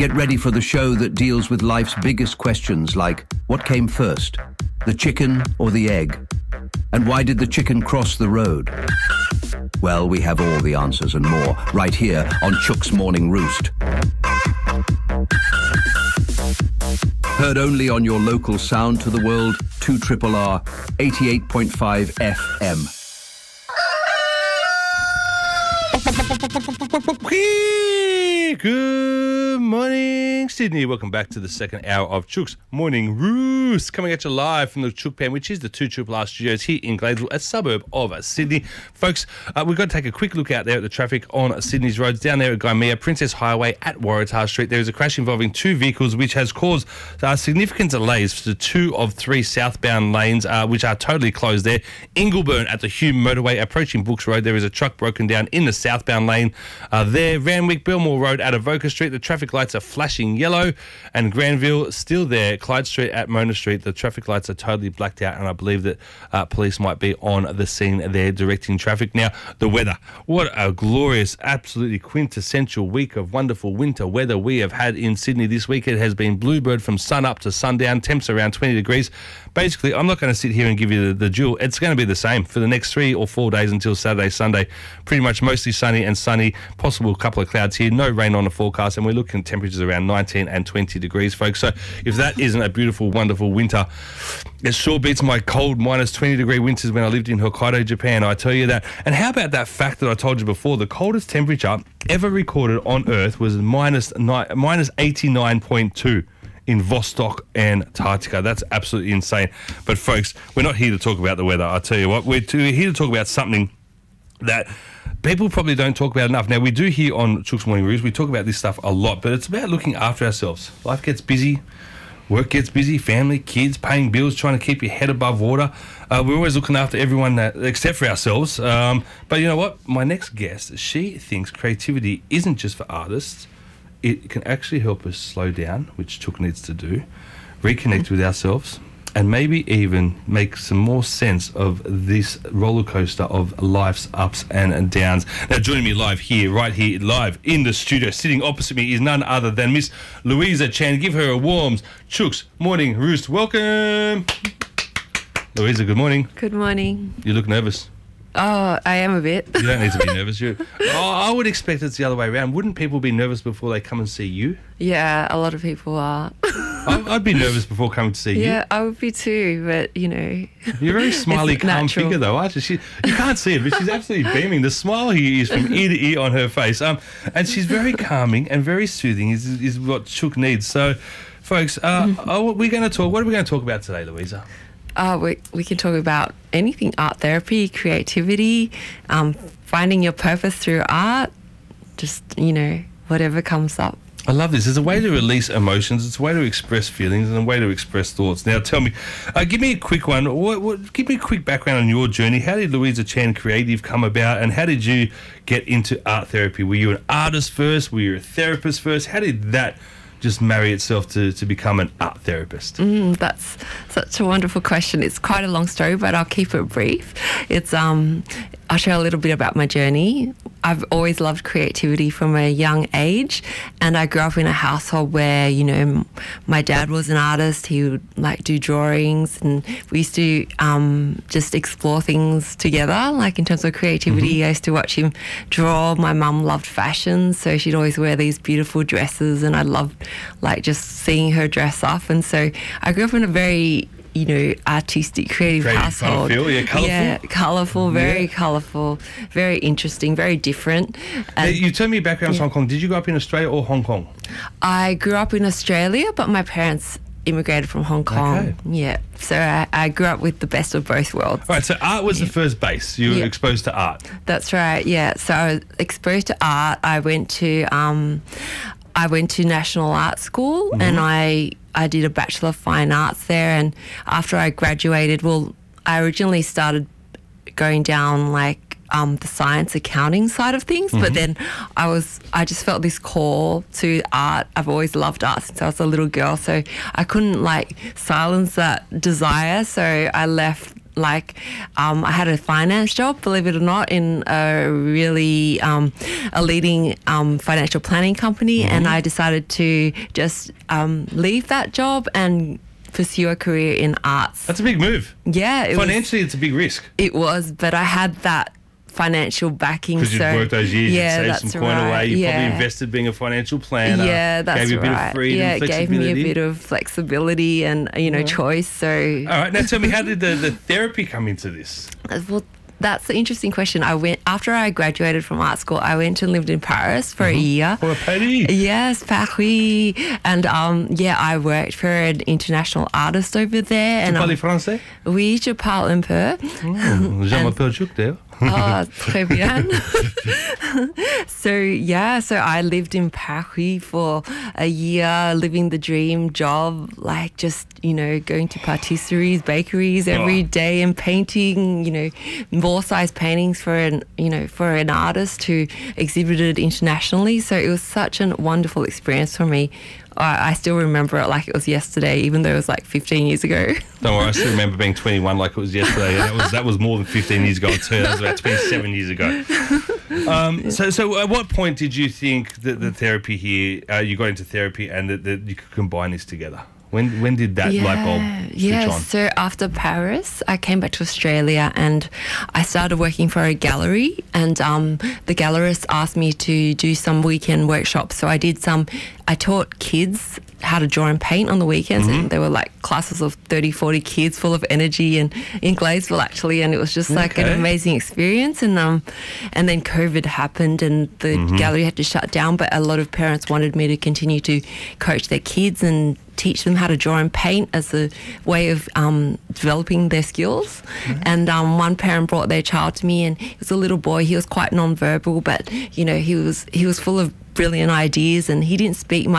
Get ready for the show that deals with life's biggest questions like, what came first, the chicken or the egg? And why did the chicken cross the road? Well, we have all the answers and more right here on Chook's Morning Roost. Heard only on your local sound to the world, 2RRR 88.5 FM. Good morning, Sydney. Welcome back to the second hour of Chook's Morning Roost, coming at you live from the Chook Pen, which is the 2RRR studios here in Gladesville, a suburb of Sydney. Folks, we've got to take a quick look out there at the traffic on Sydney's roads. Down there at Gymea, Princess Highway at Waratah Street, there is a crash involving two vehicles, which has caused significant delays to 2 of 3 southbound lanes, which are totally closed there. Ingleburn at the Hume Motorway, approaching Brooks Road, there is a truck broken down in the southbound lane there. Randwick, Belmore Road at Avoca Street, the traffic lights are flashing yellow, and Granville still there. Clyde Street at Mona Street, the traffic lights are totally blacked out, and I believe that police might be on the scene there directing traffic. Now, the weather. What a glorious, absolutely quintessential week of wonderful winter weather we have had in Sydney this week. It has been bluebird from sun up to sundown, temps around 20 degrees. Basically, I'm not going to sit here and give you the jewel. It's going to be the same for the next 3 or 4 days until Saturday, Sunday. Pretty much mostly sunny and sunny, possible couple of clouds here, no rain on the forecast, and we're looking at temperatures around 19 and 20 degrees, folks. So if that isn't a beautiful, wonderful winter, it sure beats my cold minus 20 degree winters when I lived in Hokkaido, Japan, I tell you that. And how about that fact that I told you before? The coldest temperature ever recorded on Earth was minus 89.2. in Vostok, Antarctica. That's absolutely insane. But folks, we're not here to talk about the weather. I tell you what, we're here to talk about something that people probably don't talk about enough. Now, we do here on Chook's Morning Roost, we talk about this stuff a lot, but it's about looking after ourselves. Life gets busy, work gets busy, family, kids, paying bills, trying to keep your head above water. We're always looking after everyone except for ourselves. But you know what? My next guest, she thinks creativity isn't just for artists. It can actually help us slow down, which Chook needs to do, reconnect with ourselves, and maybe even make some more sense of this roller coaster of life's ups and downs. Now, joining me live in the studio, sitting opposite me, is none other than Miss Louisa Chan. Give her a warm Chook's Morning Roost welcome. Louisa, good morning. Good morning. You look nervous. Oh, I am a bit. You don't need to be nervous. I would expect it's the other way around. Wouldn't people be nervous before they come and see you? Yeah, a lot of people are. I'd be nervous before coming to see you. Yeah, I would be too, but, you know. You're a very smiley, calm natural figure, though, aren't you? You can't see it, but she's absolutely beaming. The smile here is from ear to ear on her face. And she's very calming and very soothing is what Chook needs. So, folks, what are we going to talk about today, Louisa? We can talk about anything: art therapy, creativity, finding your purpose through art, just, you know, whatever comes up. I love this. It's a way to release emotions. It's a way to express feelings and a way to express thoughts. Now, tell me, give me a quick one. Give me a quick background on your journey. How did Louisa Chan Creative come about, and how did you get into art therapy? Were you an artist first? Were you a therapist first? How did that just marry itself to become an art therapist? That's such a wonderful question. It's quite a long story, but I'll keep it brief. I'll share a little bit about my journey. I've always loved creativity from a young age, and I grew up in a household where, you know, my dad was an artist. He would like do drawings, and we used to just explore things together, like in terms of creativity. I used to watch him draw. My mum loved fashion, so she'd always wear these beautiful dresses, and I loved like just seeing her dress up. And so I grew up in a very, you know, artistic, creative household. Kind of feel, colourful. Yeah, colourful, very colourful, very interesting, very different. And you told me your background's Hong Kong. Did you grow up in Australia or Hong Kong? I grew up in Australia, but my parents immigrated from Hong Kong. Okay. Yeah, so I grew up with the best of both worlds. All right, so art was the first base. You were exposed to art. That's right, yeah. So I was exposed to art. I went to National Art School, and I did a Bachelor of Fine Arts there. And after I graduated, I originally started going down like the science accounting side of things, but then I just felt this call to art. I've always loved art since I was a little girl, so I couldn't like silence that desire. So I left I had a finance job, believe it or not, in a really a leading financial planning company, and I decided to just leave that job and pursue a career in arts. That's a big move. Yeah, Financially, it's a big risk. It was, but I had that financial backing. Because you'd worked those years, yeah, you'd that's saved some coin right. away, you yeah. probably invested being a financial planner. Yeah, that's gave you a bit right. of freedom, yeah, it gave flexibility. me a bit of flexibility and, choice. So, All right, now tell me, how did the therapy come into this? well, that's the interesting question. After I graduated from art school, I went and lived in Paris for a year. For a Paris. Yes, Paris. And I worked for an international artist over there. Tu and parles français? Oui, je parle un peu. Je m'appelle Chouk, d'ailleurs. Ah, très bien. So I lived in Paris for a year, living the dream job, going to patisseries, bakeries every day and painting, more size paintings for an artist who exhibited internationally. So it was such a wonderful experience for me. I still remember it like it was yesterday, even though it was like 15 years ago. Don't worry, I still remember being 21 like it was yesterday. That was more than 15 years ago too. That was about 27 years ago. So at what point did you think that the therapy here, you got into therapy and that you could combine this together? When did that light bulb switch on? So after Paris, I came back to Australia and I started working for a gallery, and the gallerist asked me to do some weekend workshops. So I taught kids how to draw and paint on the weekends, and there were like classes of 30, 40 kids full of energy and in Gladesville actually, and it was just like an amazing experience. And then COVID happened and the gallery had to shut down, but a lot of parents wanted me to continue to coach their kids and teach them how to draw and paint as a way of developing their skills. And one parent brought their child to me, and he was a little boy. He was quite non-verbal, but he was full of brilliant ideas, and he didn't speak much